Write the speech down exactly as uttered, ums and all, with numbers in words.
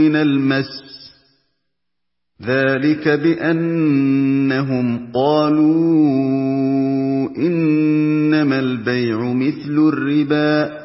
من المس ذلك بأنهم قالوا إنما البيع مثل الربا